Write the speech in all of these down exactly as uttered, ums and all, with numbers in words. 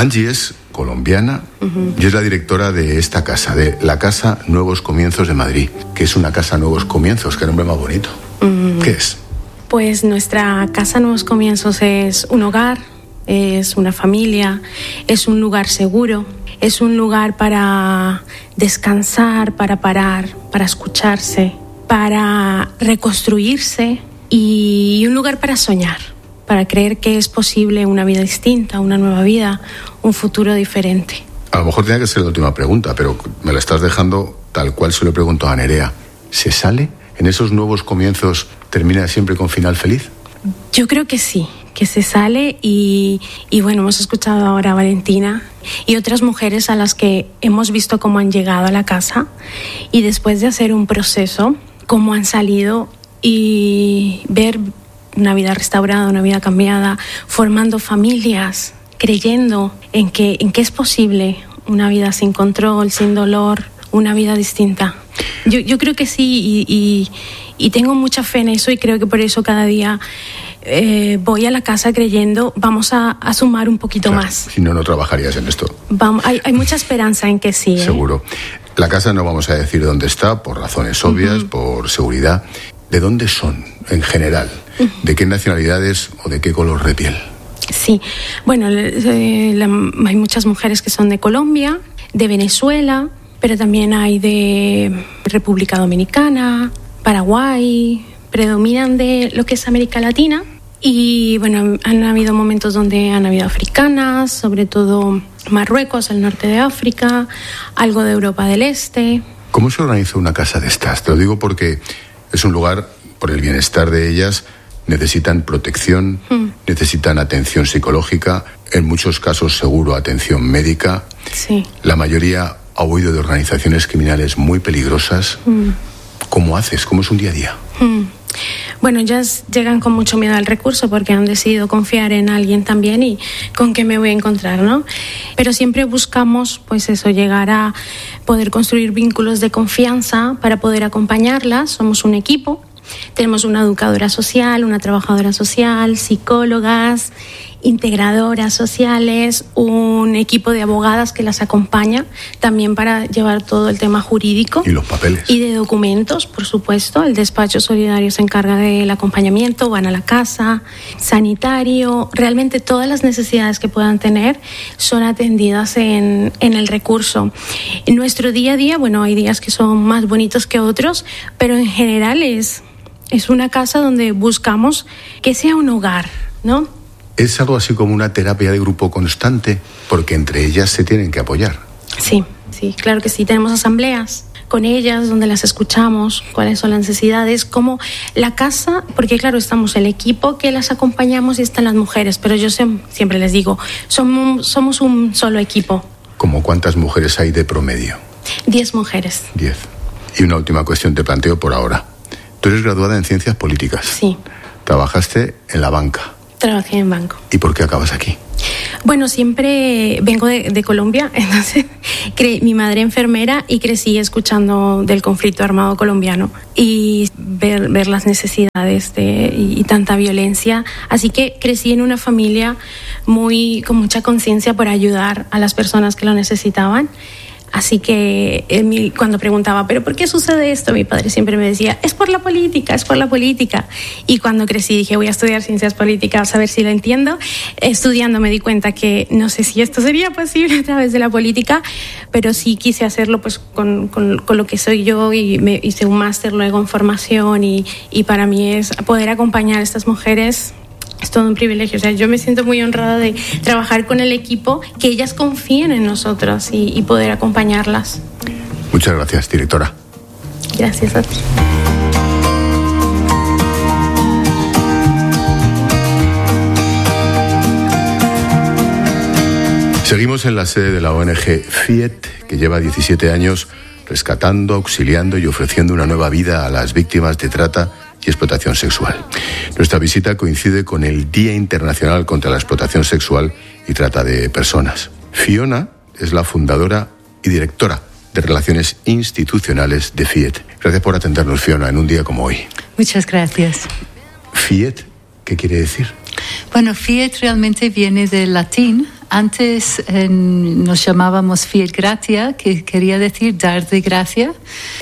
Angie es colombiana uh-huh. y es la directora de esta casa, de la Casa Nuevos Comienzos de Madrid, que es una casa Nuevos Comienzos, qué nombre más bonito. Uh-huh. ¿Qué es? Pues nuestra Casa Nuevos Comienzos es un hogar, es una familia, es un lugar seguro, es un lugar para descansar, para parar, para escucharse, para reconstruirse y un lugar para soñar, para creer que es posible una vida distinta, una nueva vida, un futuro diferente. A lo mejor tenía que ser la última pregunta, pero me la estás dejando tal cual se lo pregunto a Nerea. ¿Se sale? ¿En esos nuevos comienzos termina siempre con final feliz? Yo creo que sí, que se sale y, y bueno, hemos escuchado ahora a Valentina y otras mujeres a las que hemos visto cómo han llegado a la casa y después de hacer un proceso, cómo han salido y ver una vida restaurada, una vida cambiada, formando familias, creyendo en que, en que es posible una vida sin control, sin dolor, una vida distinta. Yo, yo creo que sí y, y, y tengo mucha fe en eso y creo que por eso cada día eh, voy a la casa creyendo vamos a, a sumar un poquito claro, más. Si no, no trabajarías en esto. Vamos, hay, hay mucha esperanza en que sí. ¿eh? Seguro. La casa no vamos a decir dónde está, por razones obvias, uh-huh. por seguridad. ¿De dónde son, en general? Uh-huh. ¿De qué nacionalidades o de qué color de piel? Sí, bueno, eh, la, hay muchas mujeres que son de Colombia, de Venezuela, pero también hay de República Dominicana, Paraguay, predominan de lo que es América Latina. Y bueno, han habido momentos donde han habido africanas, sobre todo Marruecos, el norte de África, algo de Europa del Este. ¿Cómo se organiza una casa de estas? Te lo digo porque es un lugar, por el bienestar de ellas, necesitan protección, mm. necesitan atención psicológica, en muchos casos seguro atención médica. Sí. La mayoría ha huido de organizaciones criminales muy peligrosas. Mm. ¿Cómo haces? ¿Cómo es un día a día? Mm. Bueno, ellas llegan con mucho miedo al recurso porque han decidido confiar en alguien también y con qué me voy a encontrar, ¿no? Pero siempre buscamos, pues eso, llegar a poder construir vínculos de confianza para poder acompañarlas. Somos un equipo, tenemos una educadora social, una trabajadora social, psicólogas, integradoras sociales, un equipo de abogadas que las acompaña también para llevar todo el tema jurídico. Y los papeles. Y de documentos, por supuesto. El despacho solidario se encarga del acompañamiento, van a la casa, sanitario. Realmente todas las necesidades que puedan tener son atendidas en, en el recurso. En nuestro día a día, bueno, hay días que son más bonitos que otros, pero en general es, es una casa donde buscamos que sea un hogar, ¿no? ¿Es algo así como una terapia de grupo constante? Porque entre ellas se tienen que apoyar. Sí, sí, claro que sí. Tenemos asambleas con ellas donde las escuchamos, cuáles son las necesidades, cómo la casa, porque claro, estamos el equipo que las acompañamos y están las mujeres, pero yo siempre les digo, somos, somos un solo equipo. ¿Cómo cuántas mujeres hay de promedio? Diez mujeres. Diez. Y una última cuestión te planteo por ahora. Tú eres graduada en Ciencias Políticas. Sí. Trabajaste en la banca. Trabajé en banco. ¿Y por qué acabas aquí? Bueno, siempre vengo de, de Colombia, entonces cre- mi madre enfermera y crecí escuchando del conflicto armado colombiano y ver, ver las necesidades de, y, y tanta violencia. Así que crecí en una familia muy con mucha conciencia por ayudar a las personas que lo necesitaban. Así que eh, mi, cuando preguntaba, ¿pero por qué sucede esto? Mi padre siempre me decía, es por la política, es por la política. Y cuando crecí dije, voy a estudiar ciencias políticas a ver si lo entiendo. Estudiando me di cuenta que no sé si esto sería posible a través de la política, pero sí quise hacerlo pues con, con, con lo que soy yo y me hice un máster luego en formación y, y para mí es poder acompañar a estas mujeres. Es todo un privilegio, o sea, yo me siento muy honrada de trabajar con el equipo, que ellas confíen en nosotros y, y poder acompañarlas. Muchas gracias, directora. Gracias a ti. Seguimos en la sede de la O N G Fiet, que lleva diecisiete años rescatando, auxiliando y ofreciendo una nueva vida a las víctimas de trata y explotación sexual. Nuestra visita coincide con el Día Internacional contra la Explotación Sexual y Trata de Personas. Fiona es la fundadora y directora de Relaciones Institucionales de Fiet. Gracias por atendernos, Fiona, en un día como hoy. Muchas gracias. Fiet, ¿qué quiere decir? Bueno, Fiet realmente viene del latín antes eh, nos llamábamos Fiat Gratia, que quería decir dar de gracia,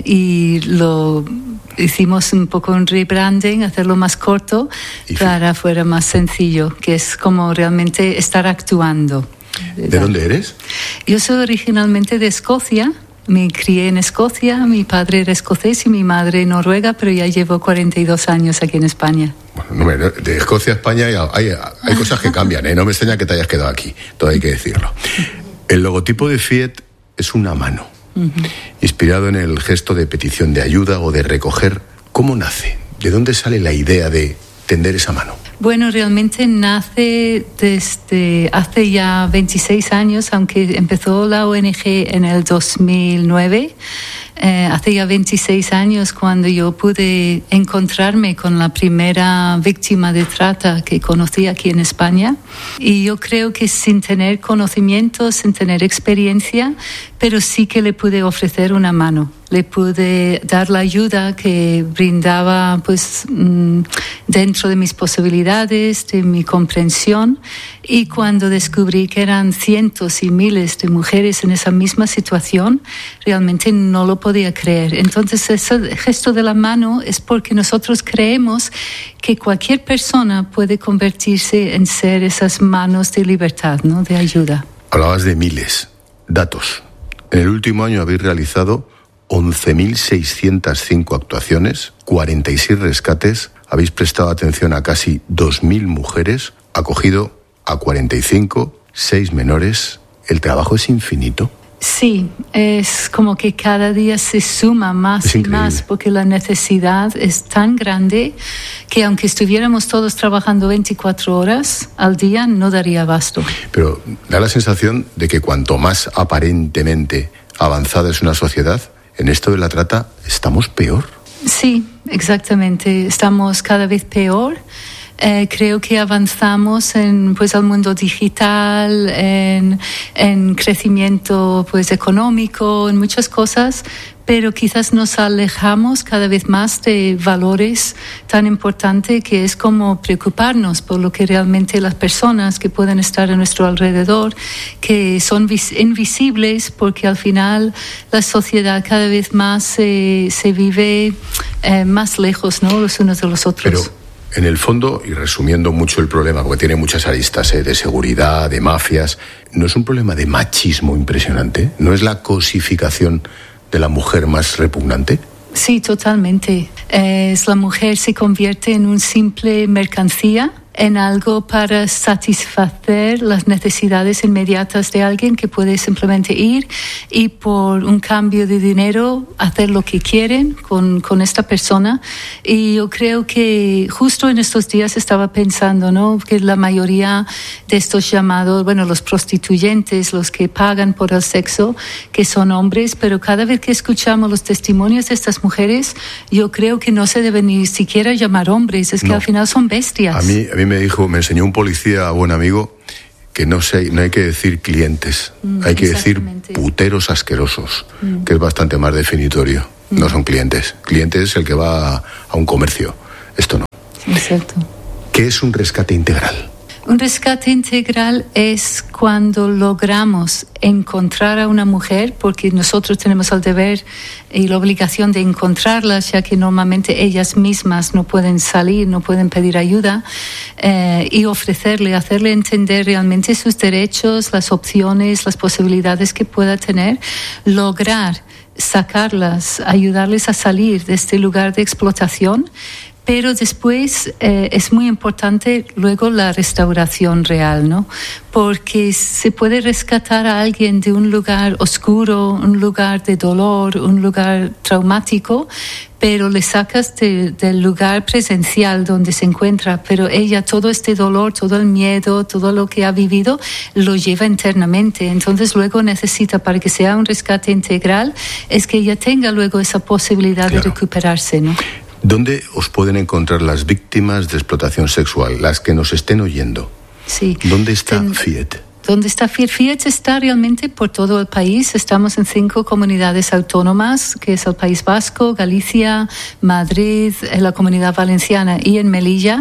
y lo hicimos un poco un rebranding, hacerlo más corto para fuera más sencillo, que es como realmente estar actuando. ¿De dónde eres? Yo soy originalmente de Escocia. Me crié en Escocia, mi padre era escocés y mi madre noruega, pero ya llevo cuarenta y dos años aquí en España. Bueno, de Escocia a España hay, hay, hay cosas que cambian, ¿eh? No me extraña que te hayas quedado aquí, todo hay que decirlo. El logotipo de Fiat es una mano, uh-huh. inspirado en el gesto de petición de ayuda o de recoger. ¿Cómo nace? ¿De dónde sale la idea de tender esa mano? Bueno, realmente nace desde hace ya veintiséis años, aunque empezó la O N G en el dos mil nueve. Eh, hace ya veintiséis años cuando yo pude encontrarme con la primera víctima de trata que conocí aquí en España. Y yo creo que sin tener conocimiento, sin tener experiencia, pero sí que le pude ofrecer una mano. Le pude dar la ayuda que brindaba pues dentro de mis posibilidades, de mi comprensión. Y cuando descubrí que eran cientos y miles de mujeres en esa misma situación, realmente no lo podía creer. Entonces ese gesto de la mano es porque nosotros creemos que cualquier persona puede convertirse en ser esas manos de libertad, ¿no? De ayuda. Hablabas de miles. Datos. En el último año habéis realizado once mil seiscientas cinco actuaciones, cuarenta y seis rescates, habéis prestado atención a casi dos mil mujeres, acogido a cuarenta y cinco, seis menores. ¿El trabajo es infinito? Sí, es como que cada día se suma más y más, porque la necesidad es tan grande que aunque estuviéramos todos trabajando veinticuatro horas al día, no daría abasto. Pero da la sensación de que cuanto más aparentemente avanzada es una sociedad, en esto de la trata estamos peor. Sí, exactamente. Estamos cada vez peor. Eh, creo que avanzamos en pues al mundo digital, en, en crecimiento pues económico, en muchas cosas, pero quizás nos alejamos cada vez más de valores tan importantes que es como preocuparnos por lo que realmente las personas que pueden estar a nuestro alrededor, que son vis- invisibles porque al final la sociedad cada vez más se, se vive eh, más lejos, ¿no? Los unos de los otros. Pero en el fondo, y resumiendo mucho el problema, porque tiene muchas aristas, ¿eh? de seguridad, de mafias, ¿no es un problema de machismo impresionante? ¿No es la cosificación de la mujer más repugnante? Sí, totalmente. Es la mujer se convierte en un simple mercancía, en algo para satisfacer las necesidades inmediatas de alguien que puede simplemente ir y por un cambio de dinero hacer lo que quieren con, con esta persona. Y yo creo que justo en estos días estaba pensando, ¿no?, que la mayoría de estos llamados, bueno, los prostituyentes, los que pagan por el sexo, que son hombres, pero cada vez que escuchamos los testimonios de estas mujeres, yo creo que no se deben ni siquiera llamar hombres, es que no. Al final son bestias. A mí, a mí me dijo, me enseñó un policía, buen amigo, que no sé, no hay que decir clientes, mm, hay que decir puteros asquerosos, mm. que es bastante más definitorio. Mm. No son clientes. Cliente es el que va a, a un comercio. Esto no. Exacto. ¿Qué es un rescate integral? Un rescate integral es cuando logramos encontrar a una mujer, porque nosotros tenemos el deber y la obligación de encontrarlas, ya que normalmente ellas mismas no pueden salir, no pueden pedir ayuda, eh, y ofrecerle, hacerle entender realmente sus derechos, las opciones, las posibilidades que pueda tener, lograr sacarlas, ayudarles a salir de este lugar de explotación. Pero después eh, es muy importante luego la restauración real, ¿no? Porque se puede rescatar a alguien de un lugar oscuro, un lugar de dolor, un lugar traumático, pero le sacas de, del lugar presencial donde se encuentra, pero ella todo este dolor, todo el miedo, todo lo que ha vivido, lo lleva internamente. Entonces luego necesita, para que sea un rescate integral, es que ella tenga luego esa posibilidad claro. de recuperarse, ¿no? ¿Dónde os pueden encontrar las víctimas de explotación sexual, las que nos estén oyendo? Sí. ¿Dónde está Ten, Fiat? ¿Dónde está Fiat? Fiat está realmente por todo el país. Estamos en cinco comunidades autónomas, que es el País Vasco, Galicia, Madrid, la Comunidad Valenciana y en Melilla.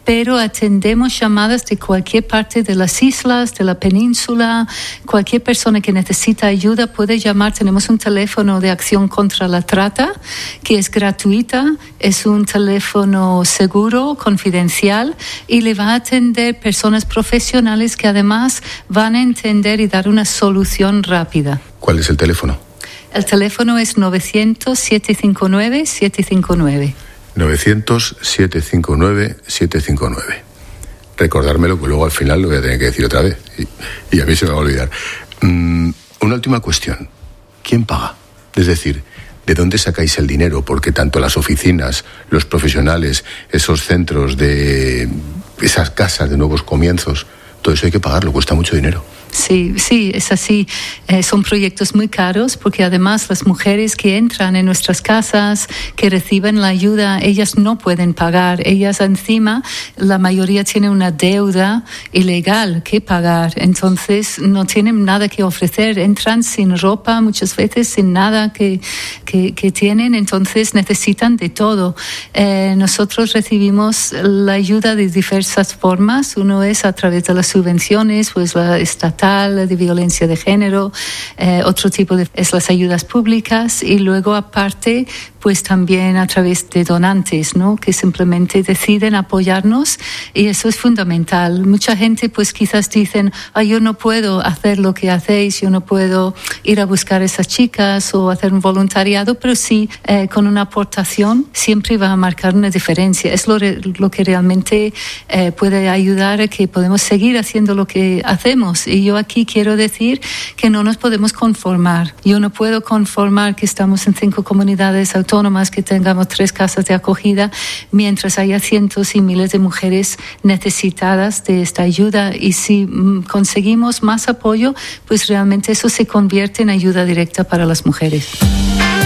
pero atendemos llamadas de cualquier parte de las islas, de la península. Cualquier persona que necesita ayuda puede llamar. Tenemos un teléfono de acción contra la trata que es gratuita, es un teléfono seguro, confidencial, y le va a atender personas profesionales que además van a entender y dar una solución rápida. ¿Cuál es el teléfono? El teléfono es novecientos, siete cinco nueve, siete cinco nueve. novecientos, siete cinco nueve, siete cinco nueve. Recordármelo, que luego al final lo voy a tener que decir otra vez. Y, y a mí se me va a olvidar. Mm, una última cuestión. ¿Quién paga? Es decir, ¿de dónde sacáis el dinero? Porque tanto las oficinas, los profesionales, esos centros de esas casas de nuevos comienzos, todo eso hay que pagarlo, cuesta mucho dinero. Sí, sí, es así. Eh, son proyectos muy caros porque además las mujeres que entran en nuestras casas, que reciben la ayuda, ellas no pueden pagar. Ellas encima, la mayoría tiene una deuda ilegal que pagar. Entonces no tienen nada que ofrecer. Entran sin ropa, muchas veces sin nada que, que, que tienen. Entonces necesitan de todo. Eh, nosotros recibimos la ayuda de diversas formas. Uno es a través de las subvenciones, pues la estatal, de violencia de género, eh, otro tipo de es las ayudas públicas, y luego aparte pues también a través de donantes, ¿no? Que simplemente deciden apoyarnos, y eso es fundamental. Mucha gente pues quizás dicen, ah, yo no puedo hacer lo que hacéis, yo no puedo ir a buscar a esas chicas o hacer un voluntariado, pero sí, eh, con una aportación siempre va a marcar una diferencia. Es lo, lo que realmente eh, puede ayudar a que podemos seguir haciendo lo que hacemos. Y yo aquí quiero decir que no nos podemos conformar. Yo no puedo conformar que estamos en cinco comunidades autónomas, que tengamos tres casas de acogida, mientras haya cientos y miles de mujeres necesitadas de esta ayuda. Y si mm, conseguimos más apoyo, pues realmente eso se convierte en ayuda directa para las mujeres.